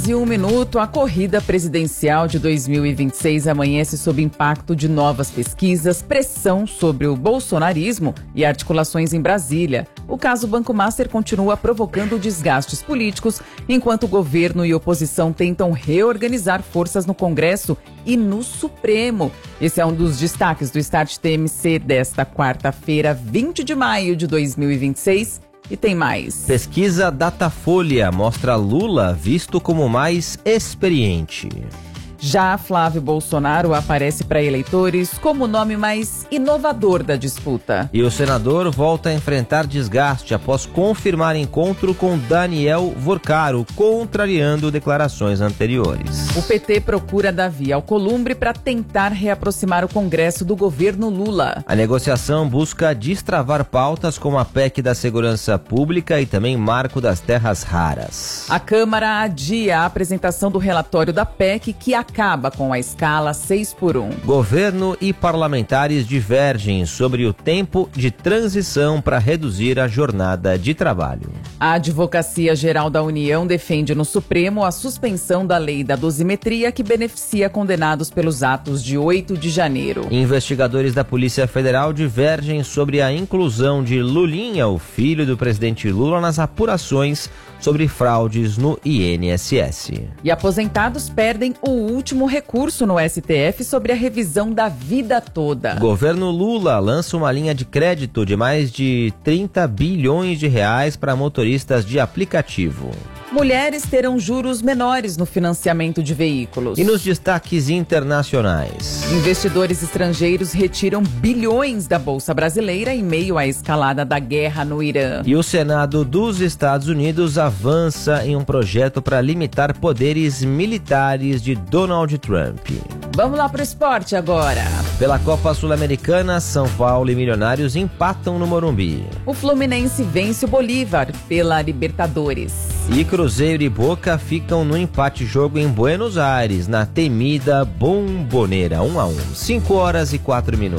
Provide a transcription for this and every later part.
E 1 minuto, a corrida presidencial de 2026 amanhece sob impacto de novas pesquisas, pressão sobre o bolsonarismo e articulações em Brasília. O caso Banco Master continua provocando desgastes políticos, enquanto o governo e oposição tentam reorganizar forças no Congresso e no Supremo. Esse é um dos destaques do Start TMC desta quarta-feira, 20 de maio de 2026. E tem mais. Pesquisa Datafolha mostra Lula visto como mais experiente. Já Flávio Bolsonaro aparece para eleitores como o nome mais inovador da disputa. E o senador volta a enfrentar desgaste após confirmar encontro com Daniel Vorcaro, contrariando declarações anteriores. O PT procura Davi Alcolumbre para tentar reaproximar o Congresso do governo Lula. A negociação busca destravar pautas como a PEC da Segurança Pública e também Marco das Terras Raras. A Câmara adia a apresentação do relatório da PEC que acaba com a escala 6x1. Governo e parlamentares divergem sobre o tempo de transição para reduzir a jornada de trabalho. A Advocacia Geral da União defende no Supremo a suspensão da lei da dosimetria que beneficia condenados pelos atos de 8 de janeiro. Investigadores da Polícia Federal divergem sobre a inclusão de Lulinha, o filho do presidente Lula, nas apurações sobre fraudes no INSS. E aposentados perdem o último recurso no STF sobre a revisão da vida toda. Governo Lula lança uma linha de crédito de mais de 30 bilhões de reais para motoristas de aplicativo. Mulheres terão juros menores no financiamento de veículos. E nos destaques internacionais. Investidores estrangeiros retiram bilhões da Bolsa Brasileira em meio à escalada da guerra no Irã. E o Senado dos Estados Unidos avança em um projeto para limitar poderes militares de Donald Trump. Vamos lá pro esporte agora. Pela Copa Sul-Americana, São Paulo e Milionários empatam no Morumbi. O Fluminense vence o Bolívar pela Libertadores. E Cruzeiro e Boca ficam no empate-jogo em Buenos Aires, na temida Bombonera, 1-1. 5h04.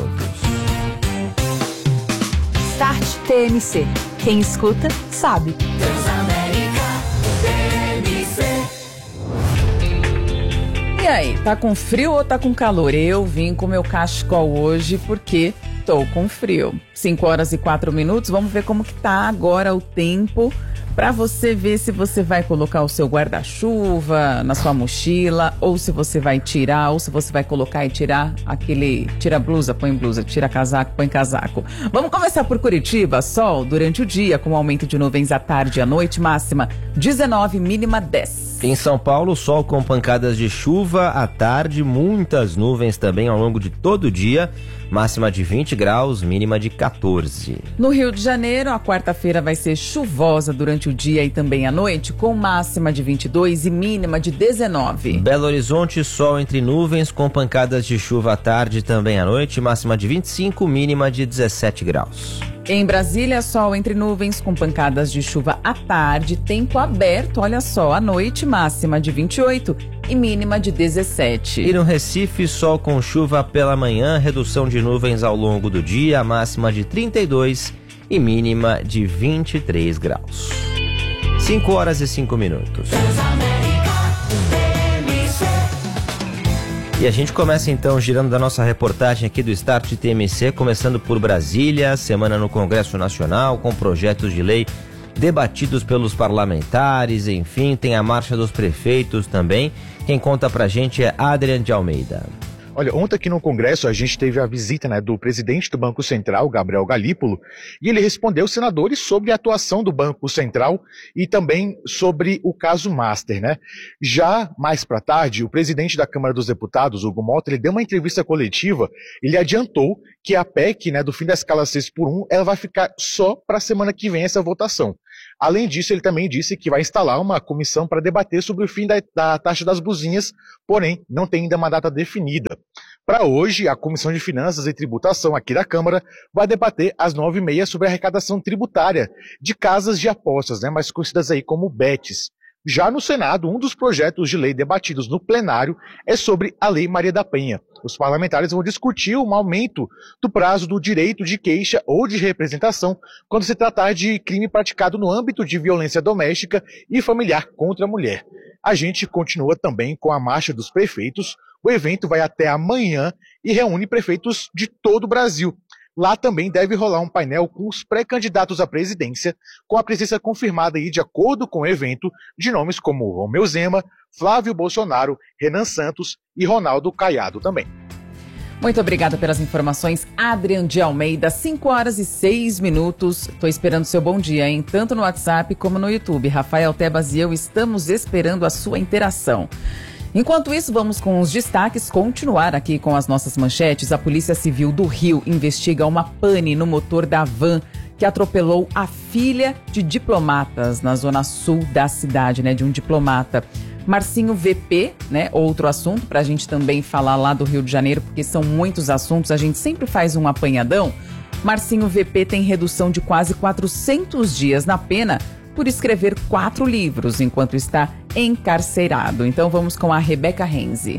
Start TMC. Quem escuta, sabe. E aí, tá com frio ou tá com calor? Eu vim com meu cachecol hoje porque tô com frio. 5h04, vamos ver como que tá agora o tempo para você ver se você vai colocar o seu guarda-chuva na sua mochila, ou se você vai tirar, ou se você vai colocar e tirar aquele tira blusa, põe blusa, tira casaco, põe casaco. Vamos começar por Curitiba. Sol durante o dia, com aumento de nuvens à tarde e à noite, máxima 19, mínima 10. Em São Paulo, sol com pancadas de chuva à tarde, muitas nuvens também ao longo de todo o dia, máxima de 20 graus, mínima de 14. No Rio de Janeiro, a quarta-feira vai ser chuvosa durante o dia e também à noite, com máxima de 22 e mínima de 19. Belo Horizonte, sol entre nuvens com pancadas de chuva à tarde e também à noite, máxima de 25, mínima de 17 graus. Em Brasília, sol entre nuvens com pancadas de chuva à tarde, tempo aberto, olha só, à noite, máxima de 28 e mínima de 17. E no Recife, sol com chuva pela manhã, redução de nuvens ao longo do dia, máxima de 32 e mínima de 23 graus. 5h05. E a gente começa então girando da nossa reportagem aqui do Start TMC, começando por Brasília, semana no Congresso Nacional, com projetos de lei debatidos pelos parlamentares, enfim, tem a marcha dos prefeitos também. Quem conta pra gente é Adrian de Almeida. Olha, ontem aqui no Congresso a gente teve a visita do presidente do Banco Central, Gabriel Galípolo, e ele respondeu aos senadores sobre a atuação do Banco Central e também sobre o caso Master, né? Já mais para tarde, o presidente da Câmara dos Deputados, Hugo Mota, ele deu uma entrevista coletiva, ele adiantou que a PEC, do fim da escala 6x1, ela vai ficar só para a semana que vem essa votação. Além disso, ele também disse que vai instalar uma comissão para debater sobre o fim da taxa das buzinhas, porém, não tem ainda uma data definida. Para hoje, a Comissão de Finanças e Tributação aqui da Câmara vai debater às 9h30 sobre a arrecadação tributária de casas de apostas, mais conhecidas aí como bets. Já no Senado, um dos projetos de lei debatidos no plenário é sobre a Lei Maria da Penha. Os parlamentares vão discutir um aumento do prazo do direito de queixa ou de representação quando se tratar de crime praticado no âmbito de violência doméstica e familiar contra a mulher. a gente continua também com a Marcha dos Prefeitos. O evento vai até amanhã e reúne prefeitos de todo o Brasil. Lá também deve rolar um painel com os pré-candidatos à presidência, com a presença confirmada aí, de acordo com o evento, de nomes como Romeu Zema, Flávio Bolsonaro, Renan Santos e Ronaldo Caiado também. Muito obrigada pelas informações, Adrian de Almeida, 5h06. Estou esperando seu bom dia, hein? Tanto no WhatsApp como no YouTube. Rafael Tebas e eu estamos esperando a sua interação. Enquanto isso, vamos com os destaques, continuar aqui com as nossas manchetes. A Polícia Civil do Rio investiga uma pane no motor da van que atropelou a filha de diplomatas na zona sul da cidade, de um diplomata. Marcinho VP, outro assunto para a gente também falar lá do Rio de Janeiro, porque são muitos assuntos, a gente sempre faz um apanhadão. Marcinho VP tem redução de quase 400 dias na pena por escrever 4 livros enquanto está encarcerado. Então vamos com a Rebeca Renzi.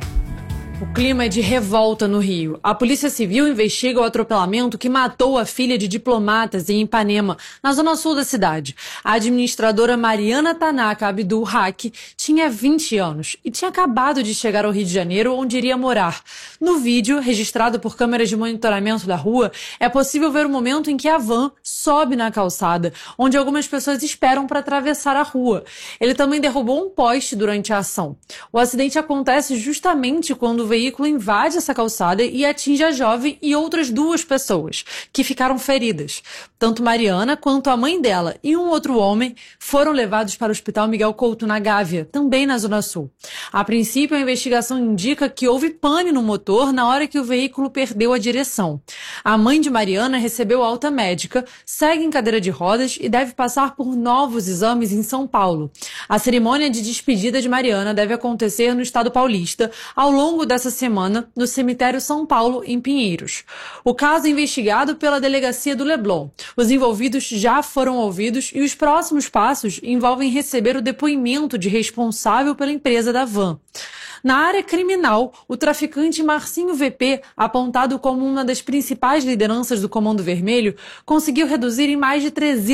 O clima é de revolta no Rio. A Polícia Civil investiga o atropelamento que matou a filha de diplomatas em Ipanema, na zona sul da cidade. A administradora Mariana Tanaka Abdul Haq tinha 20 anos e tinha acabado de chegar ao Rio de Janeiro, onde iria morar. No vídeo, registrado por câmeras de monitoramento da rua, é possível ver o momento em que a van sobe na calçada, onde algumas pessoas esperam para atravessar a rua. Ele também derrubou um poste durante a ação. O acidente acontece justamente quando o veículo invade essa calçada e atinge a jovem e outras 2 pessoas, que ficaram feridas. Tanto Mariana quanto a mãe dela e um outro homem foram levados para o Hospital Miguel Couto, na Gávea, também na Zona Sul. A princípio, a investigação indica que houve pane no motor na hora que o veículo perdeu a direção. A mãe de Mariana recebeu alta médica, segue em cadeira de rodas e deve passar por novos exames em São Paulo. A cerimônia de despedida de Mariana deve acontecer no estado paulista ao longo dessa semana no cemitério São Paulo, em Pinheiros. O caso é investigado pela delegacia do Leblon. Os envolvidos já foram ouvidos e os próximos passos envolvem receber o depoimento de responsável pela empresa da van. Na área criminal, o traficante Marcinho VP, apontado como uma das principais lideranças do Comando Vermelho, conseguiu reduzir em mais de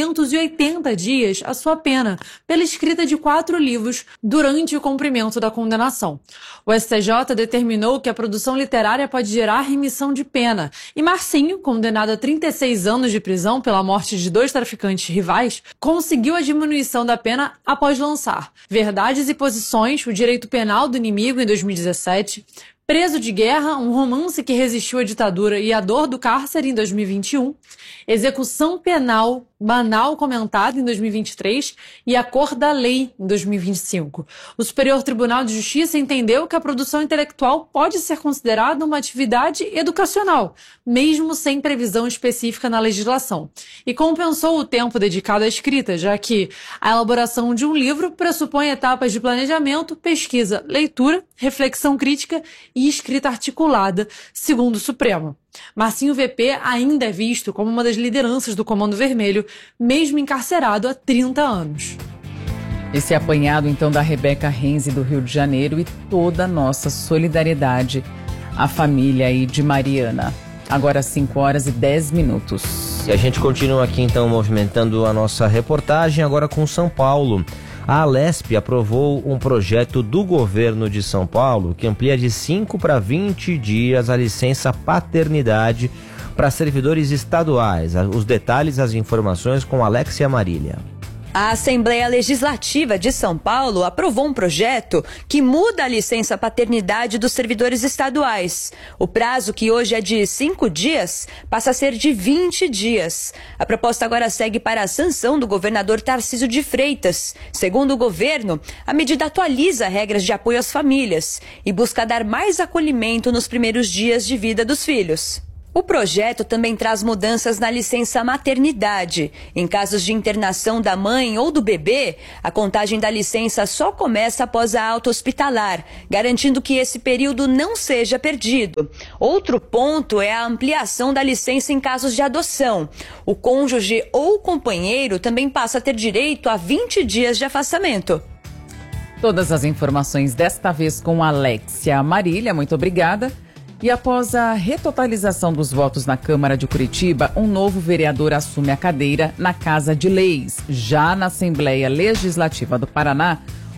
380 dias a sua pena pela escrita de 4 livros durante o cumprimento da condenação. O STJ determinou que a produção literária pode gerar remissão de pena e Marcinho, condenado a 36 anos de prisão pela morte de 2 traficantes rivais, conseguiu a diminuição da pena após lançar Verdades e Posições, o Direito Penal do Inimigo, em 2017, Preso de Guerra, um romance que resistiu à ditadura e à dor do cárcere, em 2021, Execução Penal Banal comentada, em 2023, e A Cor da Lei, em 2025. O Superior Tribunal de Justiça entendeu que a produção intelectual pode ser considerada uma atividade educacional, mesmo sem previsão específica na legislação, e compensou o tempo dedicado à escrita, já que a elaboração de um livro pressupõe etapas de planejamento, pesquisa, leitura, reflexão crítica e escrita articulada, segundo o Supremo. Marcinho VP ainda é visto como uma das lideranças do Comando Vermelho, mesmo encarcerado há 30 anos. Esse apanhado, então, da Rebeca Renzi, do Rio de Janeiro, e toda a nossa solidariedade à família aí de Mariana. Agora 5h10. E a gente continua aqui, então, movimentando a nossa reportagem, agora com São Paulo. A Alesp aprovou um projeto do governo de São Paulo que amplia de 5 para 20 dias a licença paternidade para servidores estaduais. Os detalhes, as informações com Alexia Marília. A Assembleia Legislativa de São Paulo aprovou um projeto que muda a licença paternidade dos servidores estaduais. O prazo, que hoje é de 5 dias, passa a ser de 20 dias. A proposta agora segue para a sanção do governador Tarcísio de Freitas. Segundo o governo, a medida atualiza regras de apoio às famílias e busca dar mais acolhimento nos primeiros dias de vida dos filhos. O projeto também traz mudanças na licença maternidade. Em casos de internação da mãe ou do bebê, a contagem da licença só começa após a alta hospitalar, garantindo que esse período não seja perdido. Outro ponto é a ampliação da licença em casos de adoção. O cônjuge ou companheiro também passa a ter direito a 20 dias de afastamento. Todas as informações desta vez com Alexia Marília, muito obrigada. E após a retotalização dos votos na Câmara de Curitiba, um novo vereador assume a cadeira na Casa de Leis. Já na Assembleia Legislativa do Paraná,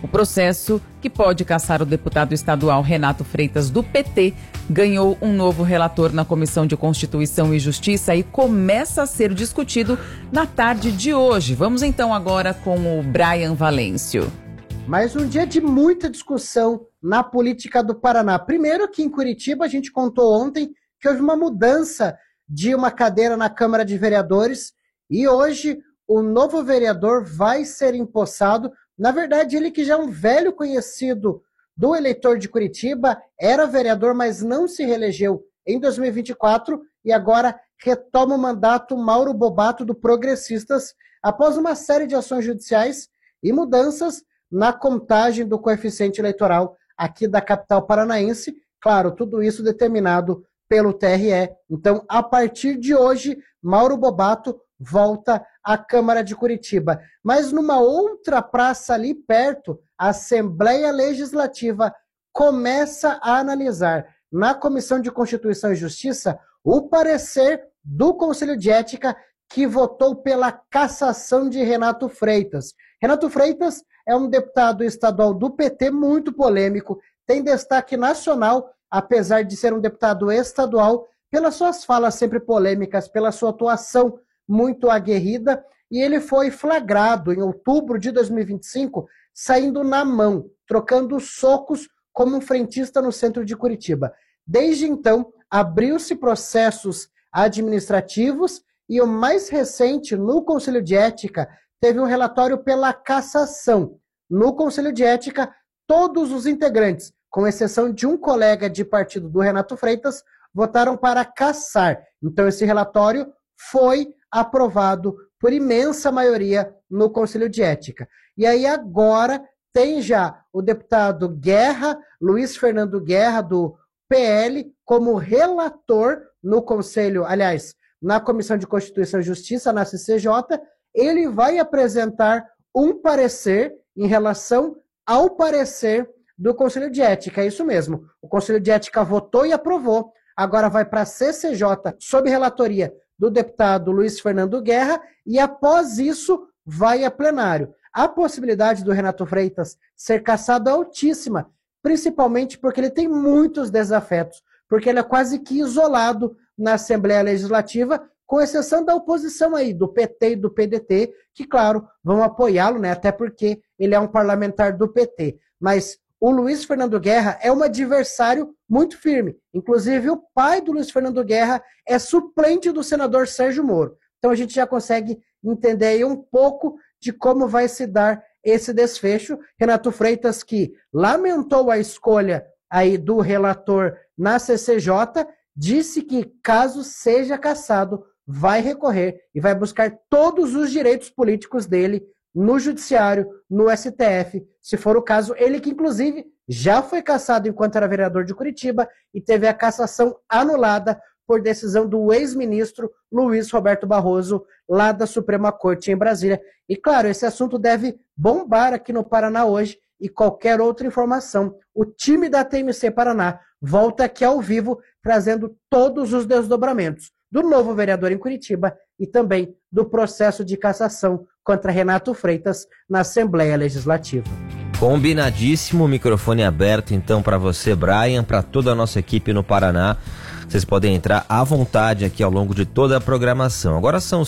O processo, que pode caçar o deputado estadual Renato Freitas, do PT, ganhou um novo relator na Comissão de Constituição e Justiça e começa a ser discutido na tarde de hoje. Vamos então agora com o Brian Valêncio. Mais um dia de muita discussão na política do Paraná. Primeiro que em Curitiba, a gente contou ontem que houve uma mudança de uma cadeira na Câmara de Vereadores e hoje o novo vereador vai ser empossado. Na verdade, ele que já é um velho conhecido do eleitor de Curitiba, era vereador, mas não se reelegeu em 2024 e agora retoma o mandato Mauro Bobato do Progressistas após uma série de ações judiciais e mudanças na contagem do coeficiente eleitoral aqui da capital paranaense. Claro, tudo isso determinado pelo TRE. Então, a partir de hoje, Mauro Bobato volta à Câmara de Curitiba. Mas numa outra praça ali perto, a Assembleia Legislativa começa a analisar na Comissão de Constituição e Justiça o parecer do Conselho de Ética que votou pela cassação de Renato Freitas. Renato Freitas é um deputado estadual do PT muito polêmico, tem destaque nacional, apesar de ser um deputado estadual, pelas suas falas sempre polêmicas, pela sua atuação muito aguerrida, e ele foi flagrado em outubro de 2025, saindo na mão, trocando socos como um frentista no centro de Curitiba. Desde então, abriu-se processos administrativos e o mais recente, no Conselho de Ética, teve um relatório pela cassação. No Conselho de Ética, todos os integrantes, com exceção de um colega de partido do Renato Freitas, votaram para cassar. Então, esse relatório foi aprovado por imensa maioria no Conselho de Ética. E aí agora tem já o deputado Guerra, Luiz Fernando Guerra, do PL, como relator no Conselho, aliás, na Comissão de Constituição e Justiça, na CCJ. Ele vai apresentar um parecer em relação ao parecer do Conselho de Ética. É isso mesmo. O Conselho de Ética votou e aprovou. Agora vai para a CCJ, sob relatoria do deputado Luiz Fernando Guerra, e após isso vai a plenário. A possibilidade do Renato Freitas ser cassado é altíssima, principalmente porque ele tem muitos desafetos, porque ele é quase que isolado na Assembleia Legislativa, com exceção da oposição aí, do PT e do PDT, que, claro, vão apoiá-lo, né? Até porque ele é um parlamentar do PT. Mas o Luiz Fernando Guerra é um adversário muito firme. Inclusive, o pai do Luiz Fernando Guerra é suplente do senador Sérgio Moro. Então, a gente já consegue entender aí um pouco de como vai se dar esse desfecho. Renato Freitas, que lamentou a escolha aí do relator na CCJ, disse que, caso seja cassado, vai recorrer e vai buscar todos os direitos políticos dele no Judiciário, no STF, se for o caso. Ele que, inclusive, já foi cassado enquanto era vereador de Curitiba e teve a cassação anulada por decisão do ex-ministro Luiz Roberto Barroso, lá da Suprema Corte em Brasília. E, claro, esse assunto deve bombar aqui no Paraná hoje e qualquer outra informação. O time da TMC Paraná volta aqui ao vivo, trazendo todos os desdobramentos do novo vereador em Curitiba e também do processo de cassação contra Renato Freitas na Assembleia Legislativa. Combinadíssimo, microfone aberto então para você, Brian, para toda a nossa equipe no Paraná. Vocês podem entrar à vontade aqui ao longo de toda a programação. Agora são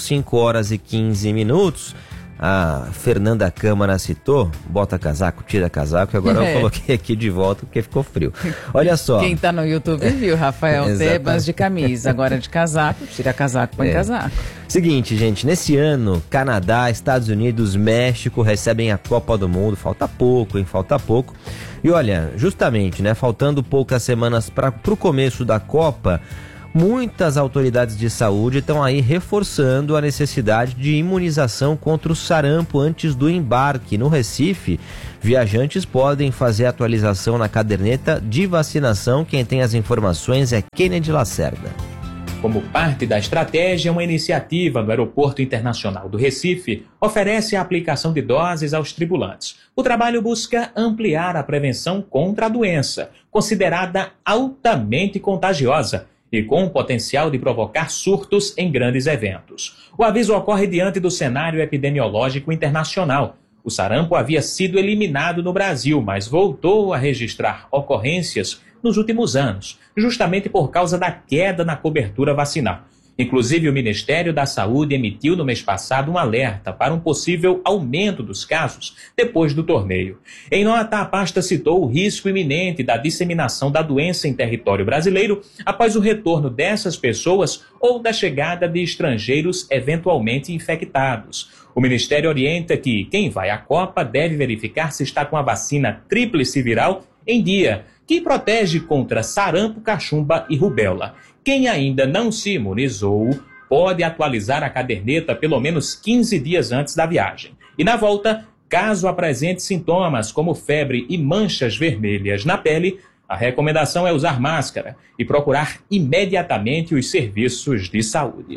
5h15. A Fernanda Câmara citou, bota casaco, tira casaco, e agora eu coloquei aqui de volta porque ficou frio. Olha só. Quem tá no YouTube viu, Rafael Tebas de camisa, agora de casaco, tira casaco, põe casaco. Seguinte, gente, nesse ano, Canadá, Estados Unidos, México recebem a Copa do Mundo. Falta pouco, hein? Falta pouco. E olha, justamente, né, faltando poucas semanas para o começo da Copa, muitas autoridades de saúde estão aí reforçando a necessidade de imunização contra o sarampo antes do embarque. No Recife, viajantes podem fazer atualização na caderneta de vacinação. Quem tem as informações é Kennedy Lacerda. Como parte da estratégia, uma iniciativa do Aeroporto Internacional do Recife oferece a aplicação de doses aos tripulantes. O trabalho busca ampliar a prevenção contra a doença, considerada altamente contagiosa e com o potencial de provocar surtos em grandes eventos. O aviso ocorre diante do cenário epidemiológico internacional. O sarampo havia sido eliminado no Brasil, mas voltou a registrar ocorrências nos últimos anos, justamente por causa da queda na cobertura vacinal. Inclusive, o Ministério da Saúde emitiu no mês passado um alerta para um possível aumento dos casos depois do torneio. Em nota, a pasta citou o risco iminente da disseminação da doença em território brasileiro após o retorno dessas pessoas ou da chegada de estrangeiros eventualmente infectados. O Ministério orienta que quem vai à Copa deve verificar se está com a vacina tríplice viral em dia, que protege contra sarampo, cachumba e rubéola. Quem ainda não se imunizou pode atualizar a caderneta pelo menos 15 dias antes da viagem. E na volta, caso apresente sintomas como febre e manchas vermelhas na pele, a recomendação é usar máscara e procurar imediatamente os serviços de saúde.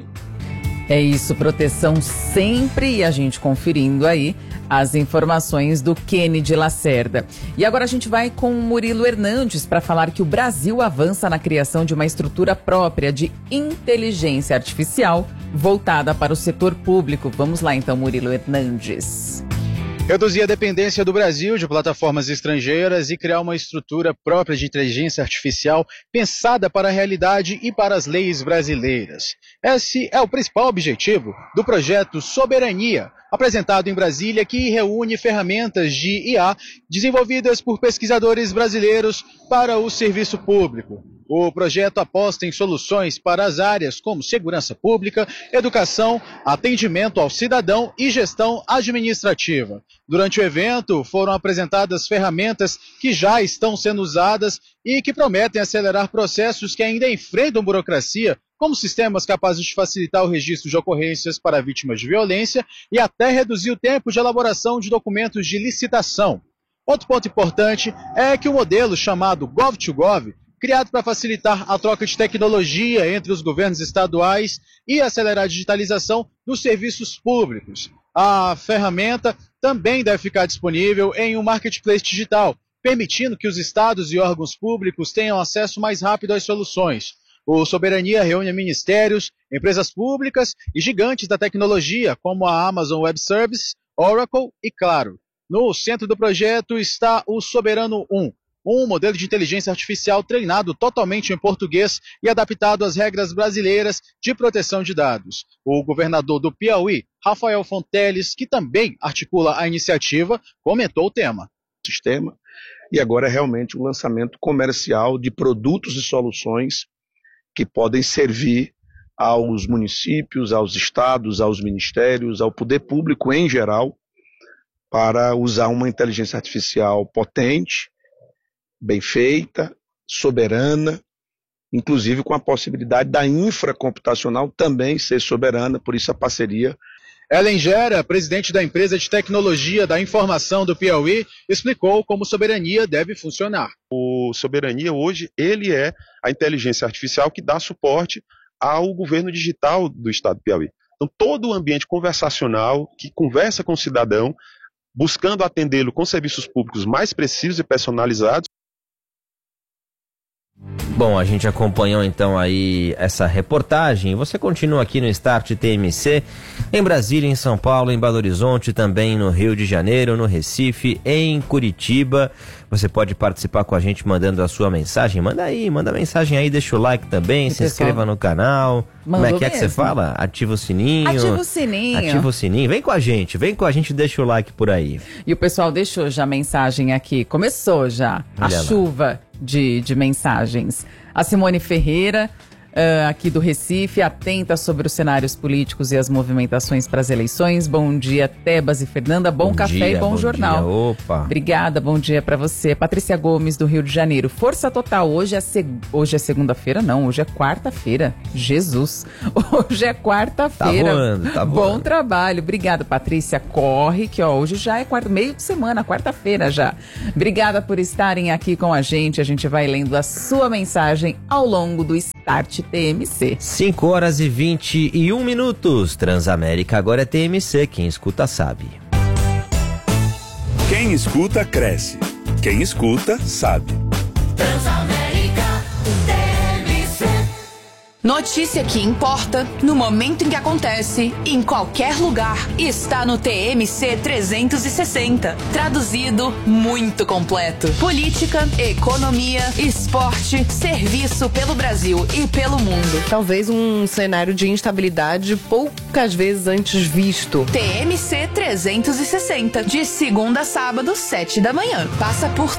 É isso, proteção sempre, e a gente conferindo aí as informações do Kennedy Lacerda. E agora a gente vai com o Murilo Hernandes para falar que o Brasil avança na criação de uma estrutura própria de inteligência artificial voltada para o setor público. Vamos lá então, Murilo Hernandes. Reduzir a dependência do Brasil de plataformas estrangeiras e criar uma estrutura própria de inteligência artificial pensada para a realidade e para as leis brasileiras. Esse é o principal objetivo do projeto Soberania, apresentado em Brasília, que reúne ferramentas de IA desenvolvidas por pesquisadores brasileiros para o serviço público. O projeto aposta em soluções para as áreas como segurança pública, educação, atendimento ao cidadão e gestão administrativa. Durante o evento, foram apresentadas ferramentas que já estão sendo usadas e que prometem acelerar processos que ainda enfrentam burocracia, como sistemas capazes de facilitar o registro de ocorrências para vítimas de violência e até reduzir o tempo de elaboração de documentos de licitação. Outro ponto importante é que o modelo chamado Gov2Gov, criado para facilitar a troca de tecnologia entre os governos estaduais e acelerar a digitalização dos serviços públicos. A ferramenta também deve ficar disponível em um marketplace digital, permitindo que os estados e órgãos públicos tenham acesso mais rápido às soluções. O Soberania reúne ministérios, empresas públicas e gigantes da tecnologia, como a Amazon Web Services, Oracle e Claro. No centro do projeto está o Soberano 1, um modelo de inteligência artificial treinado totalmente em português e adaptado às regras brasileiras de proteção de dados. O governador do Piauí, Rafael Fonteles, que também articula a iniciativa, comentou o tema. E agora é realmente um lançamento comercial de produtos e soluções que podem servir aos municípios, aos estados, aos ministérios, ao poder público em geral, para usar uma inteligência artificial potente, bem feita, soberana, inclusive com a possibilidade da infracomputacional também ser soberana, por isso a parceria. Ellen Gera, presidente da empresa de tecnologia da informação do Piauí, explicou como Soberania deve funcionar. O Soberania hoje, ele é a inteligência artificial que dá suporte ao governo digital do estado do Piauí. Então todo o ambiente conversacional, que conversa com o cidadão, buscando atendê-lo com serviços públicos mais precisos e personalizados. Bom, a gente acompanhou então aí essa reportagem. Você continua aqui no Start TMC, em Brasília, em São Paulo, em Belo Horizonte, também no Rio de Janeiro, no Recife, em Curitiba. Você pode participar com a gente mandando a sua mensagem. Manda mensagem aí, deixa o like também, se inscreva no canal. Como é que você fala? Ativa o sininho. Ativa o sininho. Ativa o sininho. Vem com a gente, deixa o like por aí. E o pessoal deixou já mensagem aqui. Começou já a chuva de mensagens. A Simone Ferreira, aqui do Recife, atenta sobre os cenários políticos e as movimentações para as eleições. Bom dia, Tebas e Fernanda. Bom café e bom jornal. Dia. Opa. Obrigada, bom dia para você. Patrícia Gomes, do Rio de Janeiro. Força total. Hoje é segunda-feira? Não, hoje é quarta-feira. Jesus. Hoje é quarta-feira. Tá voando. Bom trabalho. Obrigada, Patrícia. Corre, que hoje já é meio de semana, quarta-feira já. Obrigada por estarem aqui com a gente. A gente vai lendo a sua mensagem ao longo do Start TMC. 5h21. Transamérica agora é TMC. Quem escuta sabe. Quem escuta cresce. Quem escuta sabe. Transamérica TMC. Notícia que importa, no momento em que acontece, em qualquer lugar, está no TMC 360. Traduzido, muito completo. Política, economia, esporte, serviço pelo Brasil e pelo mundo. Talvez um cenário de instabilidade poucas vezes antes visto. TMC 360, de segunda a sábado, 7 da manhã. Passa por